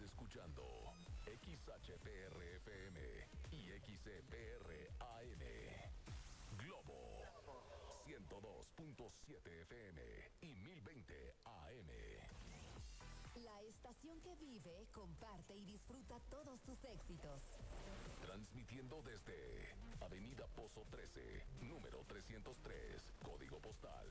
escuchando XHPR-FM y XCPR-AM. Globo 102.7 FM y 1020 AM. La estación que vive, comparte y disfruta todos tus éxitos. Transmitiendo desde Avenida Pozo 13, número 303, código postal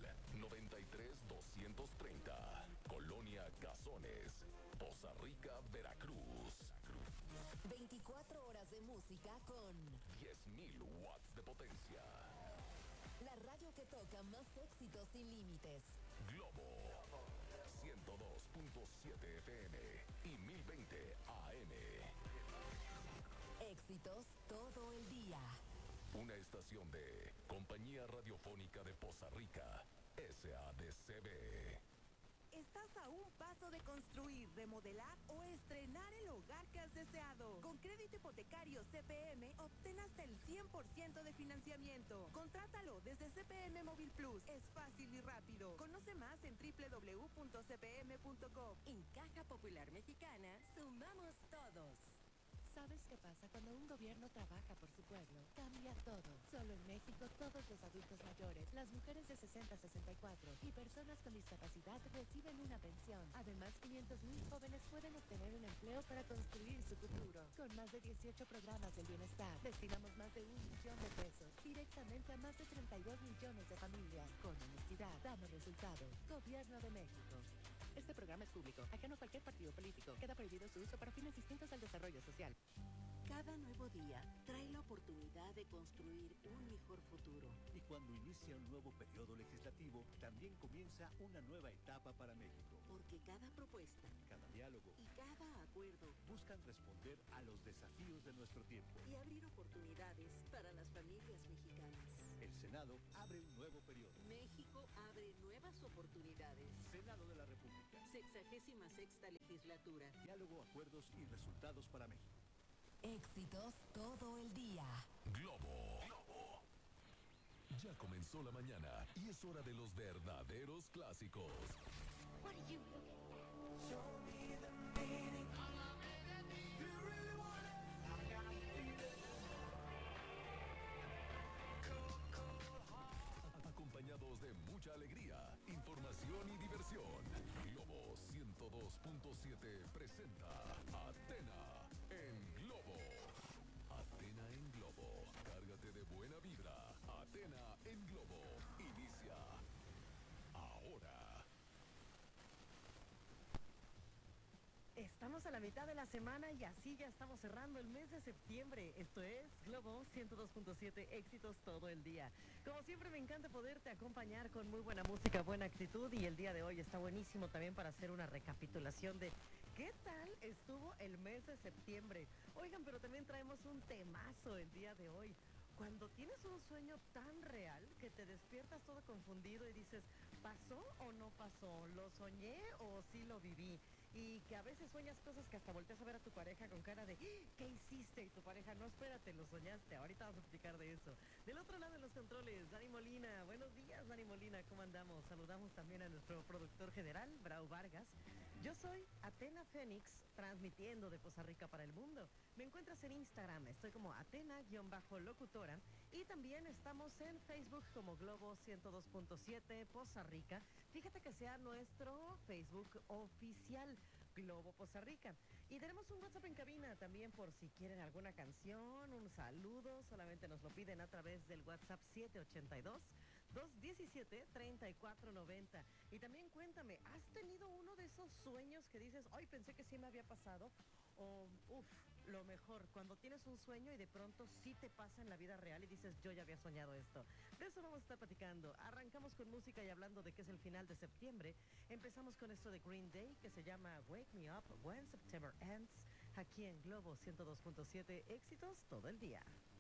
93230, Colonia Cazones, Poza Rica, Veracruz. 24 horas de música con 10.000 watts de potencia. La radio que toca más éxitos sin límites. Globo 102.7 FM y 1020 AM. Éxitos todo el día. Una estación de Compañía Radiofónica de Poza Rica, SADCB. Estás a un paso de construir, remodelar o estrenar el hogar que has deseado. Con crédito hipotecario CPM, obtén hasta el 100% de financiamiento. Contrátalo desde CPM Móvil Plus. Es fácil y rápido. Conoce más en www.cpm.com. En Caja Popular Mexicana, sumamos todos. ¿Sabes qué pasa cuando un gobierno trabaja por su pueblo? Cambia todo. Solo en México, todos los adultos mayores, las mujeres de 60 a 64 y personas con discapacidad reciben una pensión. Además, 500,000 jóvenes pueden obtener un empleo para construir su futuro. Con más de 18 programas del bienestar, destinamos más de 1 millón de pesos directamente a más de 32 millones de familias. Con honestidad, damos resultados. Gobierno de México. Este programa es público, ajeno a cualquier partido político. Queda prohibido su uso para fines distintos al desarrollo social. Cada nuevo día trae la oportunidad de construir un mejor futuro. Y cuando inicia un nuevo periodo legislativo, también comienza una nueva etapa para México. Porque cada propuesta, cada diálogo y cada acuerdo buscan responder a los desafíos de nuestro tiempo y abrir oportunidades para las familias mexicanas. El Senado abre un nuevo periodo. México abre nuevas oportunidades. Senado de la República. 66ª legislatura. Diálogo, acuerdos y resultados para México. Éxitos todo el día. Globo. Ya comenzó la mañana y es hora de los verdaderos clásicos. What are you looking for? Show me the meaning. You really want it. I got to feel it. Acompañados de mucha alegría, información y diversión. Globo 102.7 presenta Atena en Globo. Atena en Globo. Cárgate de buena vibra. Atena en Globo. Inicia ahora. Estamos a la mitad de la semana y así ya estamos cerrando el mes de septiembre. Esto es Globo 102.7, éxitos todo el día. Como siempre me encanta poderte acompañar con muy buena música, buena actitud, y el día de hoy está buenísimo también para hacer una recapitulación de qué tal estuvo el mes de septiembre. Oigan, pero también traemos un temazo el día de hoy. Cuando tienes un sueño tan real que te despiertas todo confundido y dices, ¿pasó o no pasó? ¿Lo soñé o sí lo viví? Y que a veces sueñas cosas que hasta volteas a ver a tu pareja con cara de ¿qué hiciste? Y tu pareja, no, espérate, lo soñaste. Ahorita vamos a explicar de eso. Del otro lado de los controles, Dani Molina. Buenos días, Dani Molina, ¿cómo andamos? Saludamos también a nuestro productor general, Brau Vargas. Yo soy Atena Fénix, transmitiendo de Poza Rica para el mundo. Me encuentras en Instagram, estoy como Atena-locutora. Y también estamos en Facebook como Globo 102.7 Poza Rica. Fíjate que sea nuestro Facebook oficial, Globo Poza Rica. Y tenemos un WhatsApp en cabina también por si quieren alguna canción, un saludo, solamente nos lo piden a través del WhatsApp 782-217-3490. Y también cuéntame, ¿has tenido uno de esos sueños que dices, ay, pensé que sí me había pasado? O, lo mejor, cuando tienes un sueño y de pronto sí te pasa en la vida real y dices, yo ya había soñado esto. De eso vamos a estar platicando. Arrancamos con música y hablando de que es el final de septiembre. Empezamos con esto de Green Day que se llama Wake Me Up When September Ends, aquí en Globo 102.7, éxitos todo el día.